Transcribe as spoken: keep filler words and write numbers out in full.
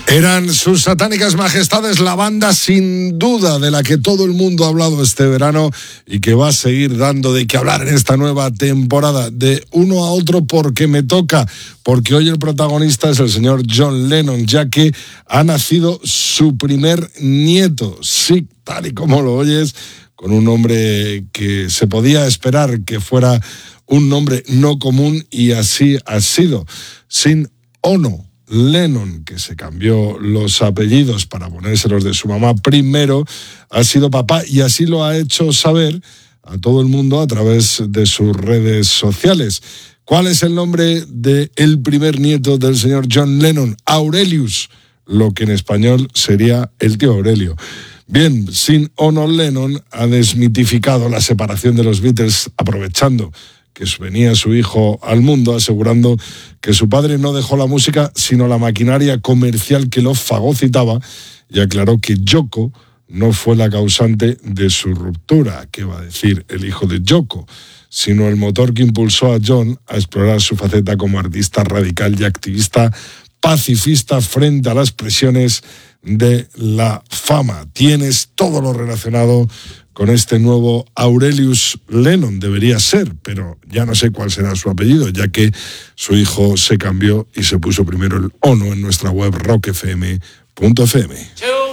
Eran sus satánicas majestades, la banda sin duda de la que todo el mundo ha hablado este verano y que va a seguir dando de qué hablar en esta nueva temporada. De uno a otro porque me toca, porque hoy el protagonista es el señor John Lennon, ya que ha nacido su primer nieto, sí, tal y como lo oyes, con un nombre que se podía esperar que fuera un nombre no común y así ha sido, Sean Ono Lennon, que se cambió los apellidos para ponérselos de su mamá primero, ha sido papá y así lo ha hecho saber a todo el mundo a través de sus redes sociales. ¿Cuál es el nombre del primer nieto del señor John Lennon? Aurelius, lo que en español sería el tío Aurelio. Bien, Sean Ono Lennon ha desmitificado la separación de los Beatles aprovechando que venía su hijo al mundo, asegurando que su padre no dejó la música, sino la maquinaria comercial que lo fagocitaba, y aclaró que Yoko no fue la causante de su ruptura, que va a decir el hijo de Yoko, sino el motor que impulsó a John a explorar su faceta como artista radical y activista pacifista frente a las presiones de la fama. Tienes todo lo relacionado con este nuevo Aurelius Lennon, debería ser, pero ya no sé cuál será su apellido, ya que su hijo se cambió y se puso primero el Ono en nuestra web rock f m punto f m.